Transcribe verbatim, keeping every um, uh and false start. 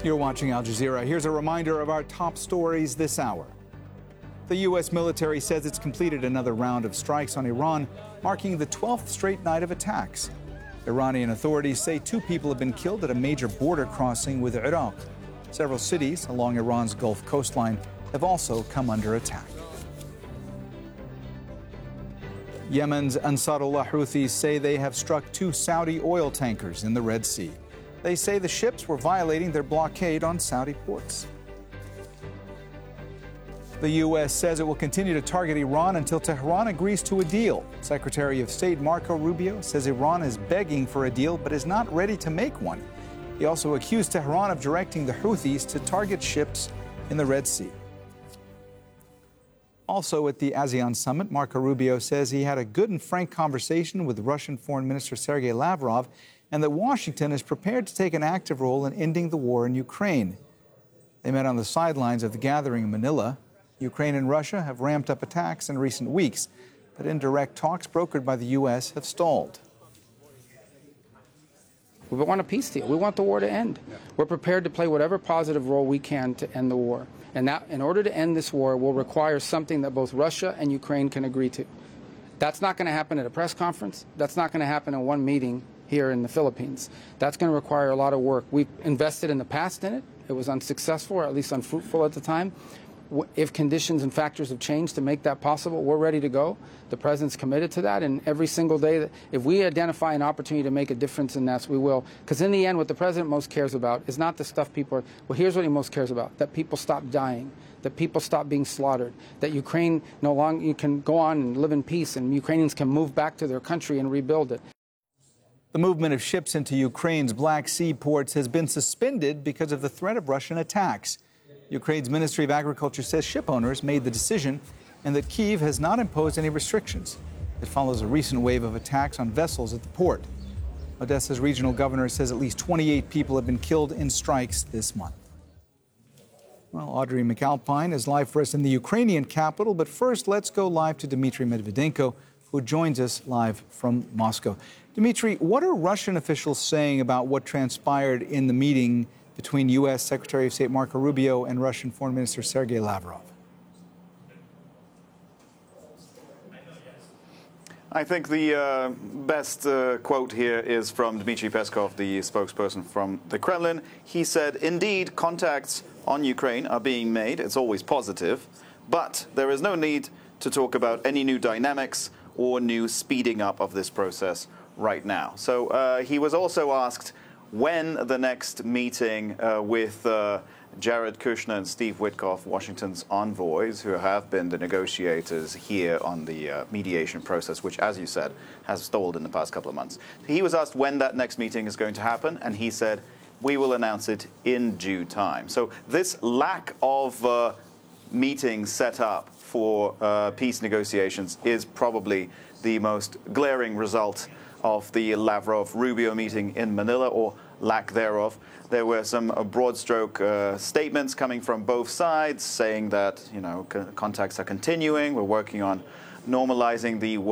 You're watching Al Jazeera. Here's a reminder of our top stories this hour. The U S military says it's completed another round of strikes on Iran, marking the twelfth straight night of attacks. Iranian authorities say two people have been killed at a major border crossing with Iraq. Several cities along Iran's Gulf coastline have also come under attack. Yemen's Ansarullah Houthis say they have struck two Saudi oil tankers in the Red Sea. They say the ships were violating their blockade on Saudi ports. The U S says it will continue to target Iran until Tehran agrees to a deal. Secretary of State Marco Rubio says Iran is begging for a deal but is not ready to make one. He also accused Tehran of directing the Houthis to target ships in the Red Sea. Also at the ASEAN summit, Marco Rubio says he had a good and frank conversation with Russian Foreign Minister Sergei Lavrov and that Washington is prepared to take an active role in ending the war in Ukraine. They met on the sidelines of the gathering in Manila. Ukraine and Russia have ramped up attacks in recent weeks, but indirect talks brokered by the U S have stalled. We want a peace deal. We want the war to end. We're prepared to play whatever positive role we can to end the war. And that, in order to end this war, will require something that both Russia and Ukraine can agree to. That's not going to happen at a press conference. That's not going to happen in one meeting here in the Philippines. That's going to require a lot of work. We've invested in the past in it. It was unsuccessful, or at least unfruitful at the time. If conditions and factors have changed to make that possible, we're ready to go. The President's committed to that, and every single day, that if we identify an opportunity to make a difference in that, we will. Because in the end, what the President most cares about is not the stuff people are, well, here's what he most cares about, that people stop dying, that people stop being slaughtered, that Ukraine no longer you can go on and live in peace, and Ukrainians can move back to their country and rebuild it. The movement of ships into Ukraine's Black Sea ports has been suspended because of the threat of Russian attacks. Ukraine's Ministry of Agriculture says ship owners made the decision and that Kyiv has not imposed any restrictions. It follows a recent wave of attacks on vessels at the port. Odessa's regional governor says at least twenty-eight people have been killed in strikes this month. Well, Audrey McAlpine is live for us in the Ukrainian capital, but first let's go live to Dmitry Medvedenko, who joins us live from Moscow. Dmitry, what are Russian officials saying about what transpired in the meeting between U S Secretary of State Marco Rubio and Russian Foreign Minister Sergei Lavrov? I think the uh, best uh, quote here is from Dmitry Peskov, the spokesperson from the Kremlin. He said, indeed, contacts on Ukraine are being made. It's always positive, but there is no need to talk about any new dynamics or new speeding up of this process right now. So uh, he was also asked when the next meeting uh, with uh, Jared Kushner and Steve Witkoff, Washington's envoys, who have been the negotiators here on the uh, mediation process, which, as you said, has stalled in the past couple of months. He was asked when that next meeting is going to happen, and he said, we will announce it in due time. So this lack of uh, meetings set up for uh, peace negotiations is probably the most glaring result of the Lavrov-Rubio meeting in Manila, or lack thereof. There were some uh, broad-stroke uh, statements coming from both sides saying that, you know, contacts are continuing. We're working on normalizing the